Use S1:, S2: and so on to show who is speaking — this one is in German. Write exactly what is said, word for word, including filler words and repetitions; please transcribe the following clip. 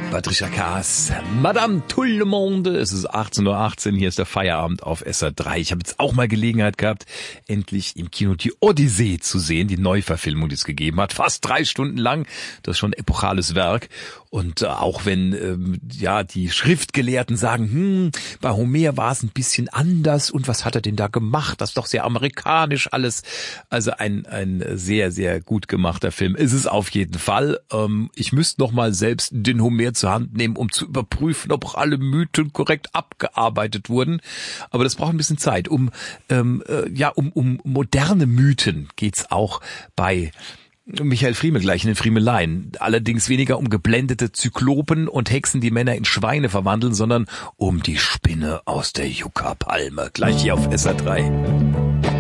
S1: Patricia Kaas, Madame Tout le Monde. Es ist achtzehn Uhr achtzehn, hier ist der Feierabend auf S R drei. Ich habe jetzt auch mal Gelegenheit gehabt, endlich im Kino die Odyssee zu sehen, die Neuverfilmung, die es gegeben hat. Fast drei Stunden lang, das ist schon ein epochales Werk. Und äh, auch wenn ähm, ja die Schriftgelehrten sagen, hm, bei Homer war es ein bisschen anders und was hat er denn da gemacht? Das ist doch sehr amerikanisch alles. Also ein ein sehr, sehr gut gemachter Film ist es auf jeden Fall. Ähm, ich müsste noch mal selbst den Homer zur Hand nehmen, um zu überprüfen, ob auch alle Mythen korrekt abgearbeitet wurden. Aber das braucht ein bisschen Zeit. Um ähm, äh, ja um um moderne Mythen geht's auch bei Michael Friemel gleich in den Friemeleien. Allerdings weniger um geblendete Zyklopen und Hexen, die Männer in Schweine verwandeln, sondern um die Spinne aus der Yucca-Palme. Gleich hier auf S R drei.